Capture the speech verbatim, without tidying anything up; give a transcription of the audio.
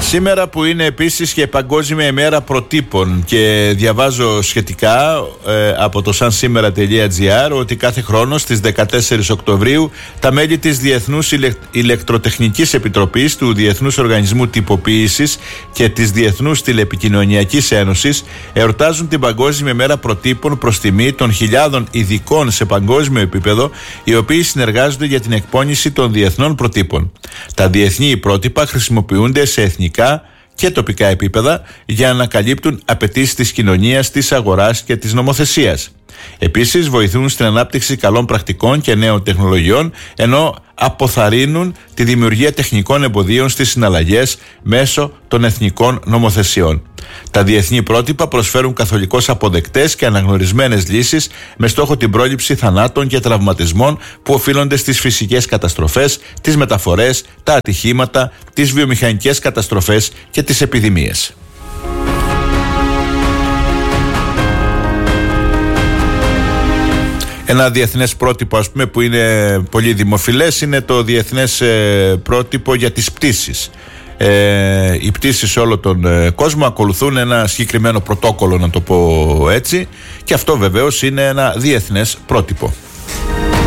Σήμερα που είναι επίσης και Παγκόσμια ημέρα προτύπων και διαβάζω σχετικά ε, από το σαν σήμερα τελεία τζι άρ ότι κάθε χρόνο στις δεκατέσσερις Οκτωβρίου τα μέλη της Διεθνούς Ηλεκ... Ηλεκτροτεχνικής Επιτροπής, του Διεθνούς Οργανισμού Τυποποίησης και της Διεθνούς Τηλεπικοινωνιακής Ένωσης εορτάζουν την Παγκόσμια ημέρα προτύπων προς τιμή των χιλιάδων ειδικών σε παγκόσμιο επίπεδο, οι οποίοι συνεργάζονται για την εκπόνηση των διεθνών προτύπων. Τα διεθνή πρότυπα χρησιμοποιούνται σε εθνικά και τοπικά επίπεδα για να καλύπτουν απαιτήσεις της κοινωνίας, της αγοράς και της νομοθεσίας. Επίσης, βοηθούν στην ανάπτυξη καλών πρακτικών και νέων τεχνολογιών, ενώ αποθαρρύνουν τη δημιουργία τεχνικών εμποδίων στις συναλλαγές μέσω των εθνικών νομοθεσιών. Τα διεθνή πρότυπα προσφέρουν καθολικώς αποδεκτές και αναγνωρισμένες λύσεις με στόχο την πρόληψη θανάτων και τραυματισμών που οφείλονται στις φυσικές καταστροφές, τις μεταφορές, τα ατυχήματα, τις βιομηχανικές καταστροφές και τις επιδημίες. Ένα διεθνές πρότυπο, ας πούμε, που είναι πολύ δημοφιλές είναι το διεθνές ε, πρότυπο για τις πτήσεις. Ε, οι πτήσεις σε όλο τον ε, κόσμο ακολουθούν ένα συγκεκριμένο πρωτόκολλο, να το πω έτσι, και αυτό βεβαίως είναι ένα διεθνές πρότυπο.